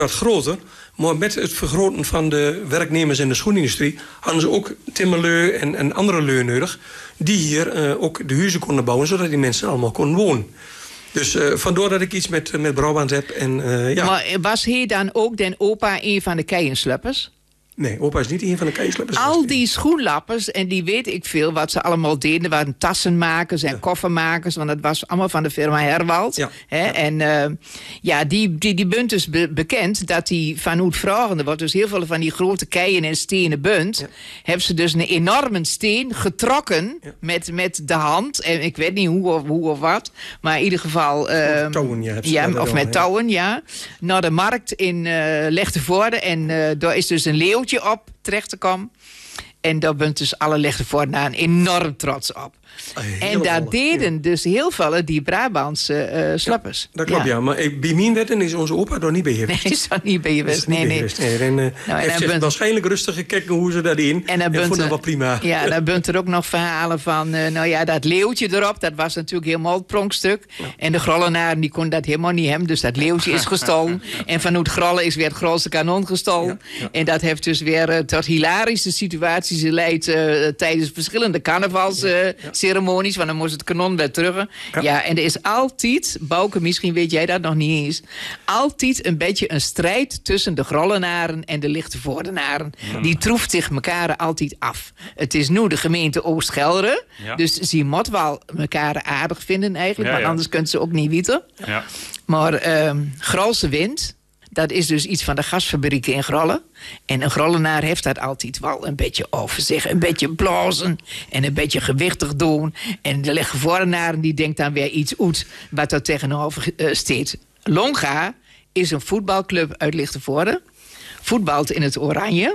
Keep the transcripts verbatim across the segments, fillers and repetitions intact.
wat groter. Maar met het vergroten van de werknemers in de schoenindustrie hadden ze ook timmerlui en, en andere lui nodig die hier uh, ook de huizen konden bouwen, zodat die mensen allemaal konden wonen. Dus uh, vandoor dat ik iets met, met Brabant heb. En, uh, ja. Maar was hij dan ook den opa een van de keiensluppers? Nee, opa is niet een van de keiensluppers. Al die schoenlappers, en die weet ik veel wat ze allemaal deden. Er waren tassenmakers en ja. koffermakers, want dat was allemaal van de firma Herwald. Ja. Hè? Ja. En uh, ja, die, die, die bunt is be- bekend dat die van Oet Vragende wordt. Dus heel veel van die grote keien en stenen bunt. Ja. Hebben ze dus een enorme steen getrokken ja. met, met de hand. En ik weet niet hoe of, hoe of wat. Maar in ieder geval... Uh, touwen, ja, ja of wel, met ja. touwen, ja. Naar de markt in uh, Lichtenvoorde. En uh, daar is dus een leeuwtje op terecht te komen. En daar bent dus alle Lichtenvoordenaren enorm trots op. Heel en daar deden ja. dus heel veel die Brabantse uh, slappers. Ja, dat klopt, ja. ja. Maar bij mijn wetten is onze opa daar niet bij geweest. Nee, is daar niet bij geweest. Nee, nee. nee. En, uh, nou, heeft zich bunt... waarschijnlijk rustig gekeken hoe ze dat in. En, en vond dat wel prima. Ja, daar bent er ook nog verhalen van... Uh, nou ja, dat leeuwtje erop, dat was natuurlijk helemaal het pronkstuk. Ja. En de grollenaren, die kon dat helemaal niet hebben. Dus dat leeuwtje is gestolen. En vanuit grollen is weer het grootste kanon gestolen. Ja, ja. En dat heeft dus weer uh, tot hilarische situaties geleid... Uh, tijdens verschillende carnavalsceremonies. Uh, ja. Want dan moest het kanon weer terug. Ja. ja, en er is altijd, Bouke, misschien weet jij dat nog niet eens... altijd een beetje een strijd tussen de grollenaren en de Lichtenvoordenaren. Ja. Die troeft zich elkaar altijd af. Het is nu de gemeente Oost-Gelre. Ja. Dus ze moet wel elkaar aardig vinden eigenlijk. Ja, want ja. anders kunnen ze ook niet weten. Ja. Maar um, Grolse wind... dat is dus iets van de gasfabrieken in Grollen. En een Grollenaar heeft dat altijd wel een beetje over zich. Een beetje blazen en een beetje gewichtig doen. En de Lichtenvoordenaren die denkt dan weer iets uit wat er tegenover uh, staat. Longa is een voetbalclub uit Lichtenvoorde. Voetbalt in het oranje.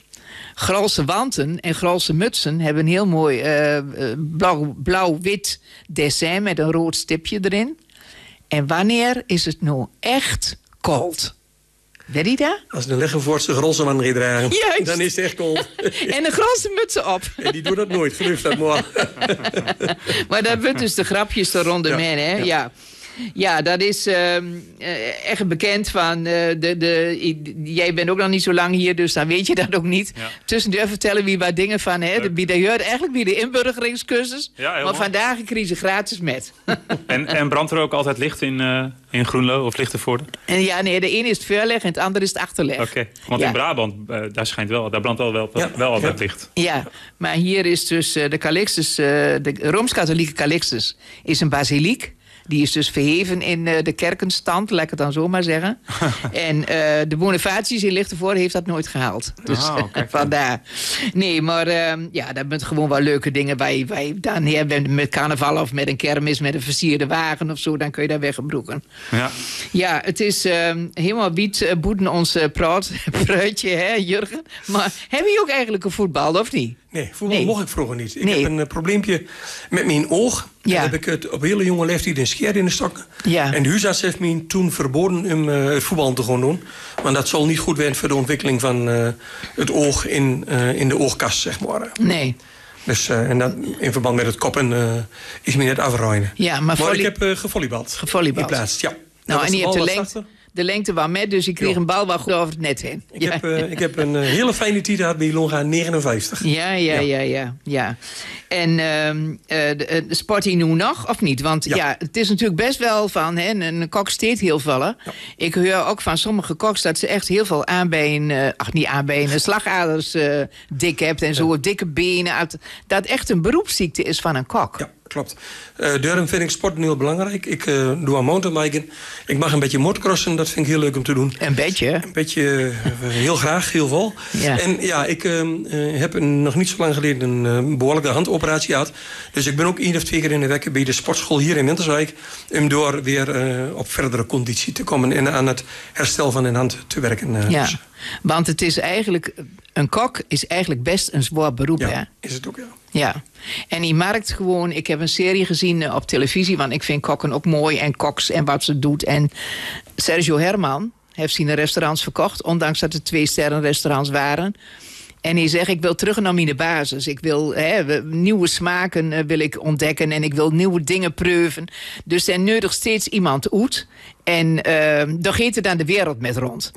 Grolse wanten en Grolse mutsen hebben een heel mooi uh, blauw, blauw-wit dessin met een rood stipje erin. En wanneer is het nou echt koud? Weet je dat? Als een Lichtenvoordse Grolse man dragen, dan is het echt koud. En een Grolse mutsen op. En die doen dat nooit, geloof dat maar. Maar dat wordt dus de grapjes er rondom ja, hè? Ja. ja. Ja, dat is uh, echt bekend van... Uh, de, de, jij bent ook nog niet zo lang hier, dus dan weet je dat ook niet. Ja. Tussendoor vertellen we wat dingen van... Hè, de, de hoort eigenlijk bij de inburgeringscursus. Ja, maar mooi. Vandaag kreeg ze gratis met. En, en brandt er ook altijd licht in, uh, in Groenlo of Lichtenvoorde? En ja, nee, de ene is het voorleg en het andere is het achterleg. Oké, okay. Want ja. in Brabant, uh, daar schijnt wel, daar brandt al wel, ja. wel altijd ja. licht. Ja, maar hier is dus uh, de Calixtus, uh, de Rooms-Katholieke Calixtus, is een basiliek. Die is dus verheven in uh, de kerkenstand, laat ik het dan zo maar zeggen. En uh, de Bonifatius in Lichtenvoorde heeft dat nooit gehaald. Dus oh, okay. vandaar. Nee, maar uh, ja, dat zijn gewoon wel leuke dingen. Wij, wij dan hebben met carnaval of met een kermis, met een versierde wagen of zo, dan kun je daar weggebroeken. Ja, ja, het is uh, helemaal wiet uh, boeten ons uh, praat, pruitje, hè, Jurgen. Maar heb je ook eigenlijk een voetbal, of niet? Nee, voetbal nee. mocht ik vroeger niet. Ik nee. heb een uh, probleempje met mijn oog. Ja. En heb ik het op hele jonge leeftijd een scheer in de stok. Ja. En de huisarts heeft me toen verboden om uh, het voetbal te gaan doen. Want dat zal niet goed zijn voor de ontwikkeling van uh, het oog in, uh, in de oogkast, zeg maar. Nee. Dus, uh, en dat in verband met het koppen uh, is me net afruinen. Ja, maar maar volley... ik heb uh, gevolleybald. Gevolleybald. In plaats, ja. Nou, en je hebt de lengte... De lengte was met, dus ik kreeg ja. een bal wel goed over het net heen. Ik, ja. heb, uh, ik heb een uh, hele fijne tijd gehad bij Longa negenenvijftig. Ja, ja, ja, ja. ja. En uh, uh, de, de sport hij nu nog, of niet? Want ja. ja, het is natuurlijk best wel van, hè, een kok steekt heel veel. Ja. Ik hoor ook van sommige koks dat ze echt heel veel aanbenen, uh, ach niet aanbenen, slagaders uh, dik hebt en zo, ja. dikke benen. Dat echt een beroepsziekte is van een kok. Ja. Klopt. Uh, daarom vind ik sport heel belangrijk. Ik uh, doe aan mountainbiken. Ik mag een beetje motocrossen. Dat vind ik heel leuk om te doen. Een beetje? Een beetje, uh, heel graag, heel veel. Ja. En ja, ik uh, uh, heb een, nog niet zo lang geleden een uh, behoorlijke handoperatie gehad. Dus ik ben ook één of twee keer in de week bij de sportschool hier in Winterswijk. Om door weer uh, op verdere conditie te komen en aan het herstel van een hand te werken. Uh, ja. Dus. Want het is eigenlijk, een kok is eigenlijk best een zwaar beroep, ja, hè? Is het ook, ja. Ja, en die markt gewoon... Ik heb een serie gezien op televisie, want ik vind kokken ook mooi en koks en wat ze doet. En Sergio Herman heeft zijn restaurants verkocht, ondanks dat het twee sterren restaurants waren. En hij zegt, ik wil terug naar mijn basis. Ik wil hè, nieuwe smaken uh, wil ik ontdekken en ik wil nieuwe dingen proeven. Dus er nodigt steeds iemand uit. En uh, daar gaat er dan de wereld met rond.